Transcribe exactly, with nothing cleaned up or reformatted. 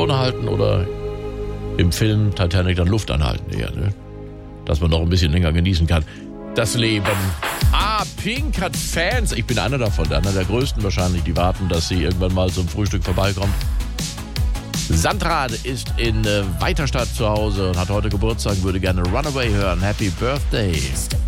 Laune halten oder im Film Titanic dann Luft anhalten eher, ne? Dass man noch ein bisschen länger genießen kann. Das Leben. Ah, Pink hat Fans. Ich bin einer davon, einer der größten wahrscheinlich, die warten, dass sie irgendwann mal zum Frühstück vorbeikommt. Sandra ist in äh, Weiterstadt zu Hause und hat heute Geburtstag, würde gerne Runaway hören. Happy Birthday.